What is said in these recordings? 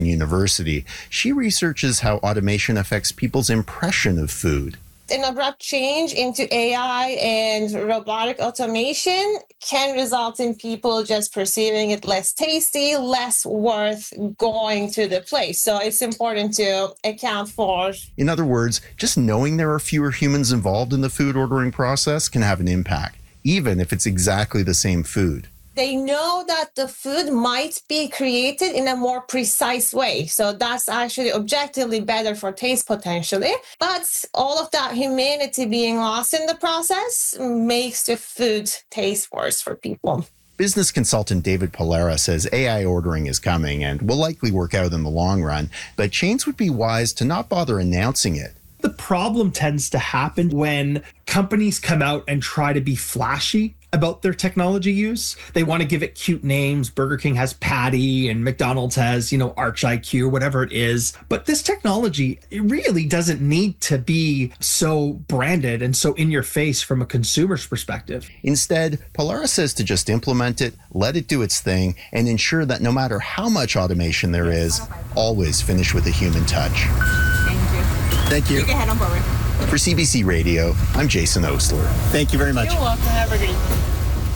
University. She researches how automation affects people's impression of food. An abrupt change into AI and robotic automation can result in people just perceiving it less tasty, less worth going to the place. So it's important to account for. In other words, just knowing there are fewer humans involved in the food ordering process can have an impact, even if it's exactly the same food. They know that the food might be created in a more precise way. So that's actually objectively better for taste potentially. But all of that humanity being lost in the process makes the food taste worse for people. Business consultant David Polera says AI ordering is coming and will likely work out in the long run, but chains would be wise to not bother announcing it. The problem tends to happen when companies come out and try to be flashy about their technology use. They want to give it cute names. Burger King has Patty and McDonald's has, Arch IQ or whatever it is. But this technology, it really doesn't need to be so branded and so in your face from a consumer's perspective. Instead, Polera says to just implement it, let it do its thing, and ensure that no matter how much automation there is, always finish with a human touch. Thank you. You can head on forward. For CBC Radio, I'm Jason Osler. Thank you very much. You're welcome. Have a great day.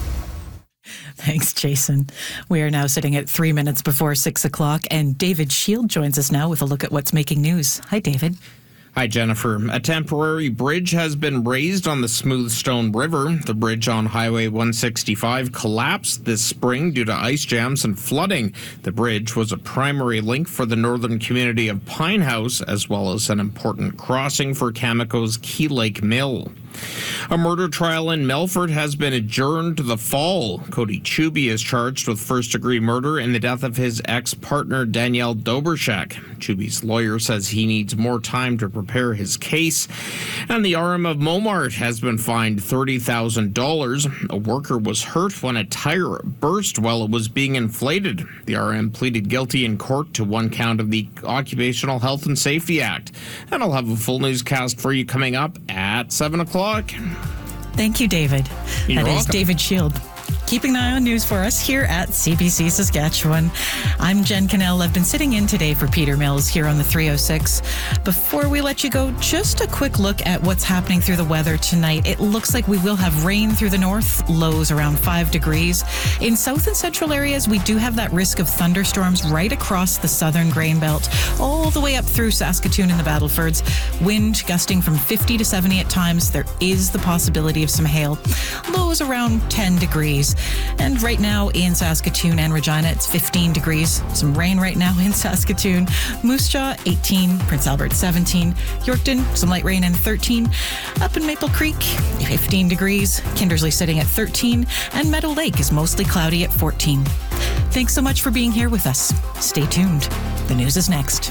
Thanks, Jason. We are now sitting at 3 minutes before 6 o'clock, and David Shield joins us now with a look at what's making news. Hi, David. Hi, Jennifer. A temporary bridge has been raised on the Smoothstone River. The bridge on Highway 165 collapsed this spring due to ice jams and flooding. The bridge was a primary link for the northern community of Pine House, as well as an important crossing for Cameco's Key Lake Mill. A murder trial in Melfort has been adjourned to the fall. Cody Chuby is charged with first-degree murder in the death of his ex-partner Danielle Dobrschek. Chuby's lawyer says he needs more time to prepare his case. And the RM of Momart has been fined $30,000. A worker was hurt when a tire burst while it was being inflated. The RM pleaded guilty in court to one count of the Occupational Health and Safety Act. And I'll have a full newscast for you coming up at 7 o'clock. Thank you, David. That is David Shield. Keeping an eye on news for us here at CBC Saskatchewan. I'm Jen Cannell. I've been sitting in today for Peter Mills here on the 306. Before we let you go, just a quick look at what's happening through the weather tonight. It looks like we will have rain through the north, lows around 5 degrees. In south and central areas, we do have that risk of thunderstorms right across the southern grain belt, all the way up through Saskatoon and the Battlefords. Wind gusting from 50 to 70 at times. There is the possibility of some hail. Lows around 10 degrees. And right now in Saskatoon and Regina, it's 15 degrees. Some rain right now in Saskatoon. Moose Jaw, 18. Prince Albert, 17. Yorkton, some light rain and 13. Up in Maple Creek, 15 degrees. Kindersley sitting at 13. And Meadow Lake is mostly cloudy at 14. Thanks so much for being here with us. Stay tuned. The news is next.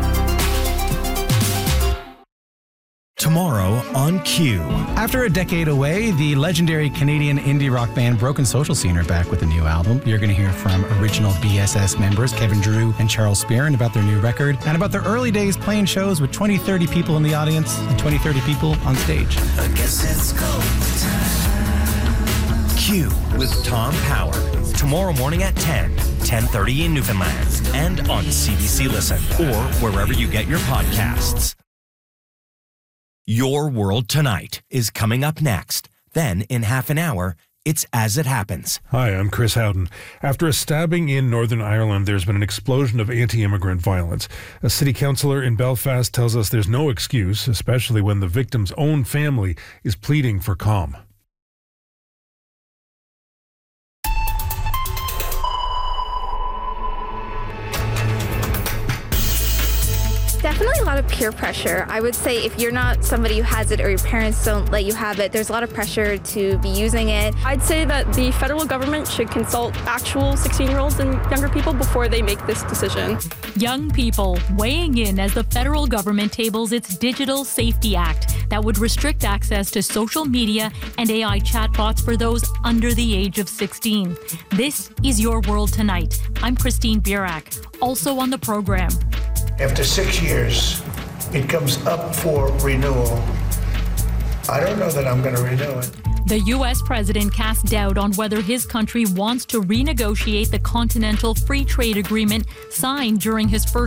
Tomorrow on Q. After a decade away, the legendary Canadian indie rock band Broken Social Scene are back with a new album. You're going to hear from original BSS members Kevin Drew and Charles Spearin about their new record and about their early days playing shows with 20-30 people in the audience and 20-30 people on stage. I guess it's go time. Q with Tom Power. Tomorrow morning at 10:30 in Newfoundland and on CBC Listen or wherever you get your podcasts. Your World Tonight is coming up next. Then, in half an hour, it's As It Happens. Hi, I'm Chris Howden. After a stabbing in Northern Ireland, there's been an explosion of anti-immigrant violence. A city councillor in Belfast tells us there's no excuse, especially when the victim's own family is pleading for calm. Definitely a lot of peer pressure. I would say if you're not somebody who has it or your parents don't let you have it, there's a lot of pressure to be using it. I'd say that the federal government should consult actual 16-year-olds and younger people before they make this decision. Young people weighing in as the federal government tables its Digital Safety Act that would restrict access to social media and AI chatbots for those under the age of 16. This is Your World Tonight. I'm Christine Burak. Also on the program. After 6 years, it comes up for renewal. I don't know that I'm going to renew it. The U.S. president cast doubt on whether his country wants to renegotiate the Continental Free Trade Agreement signed during his first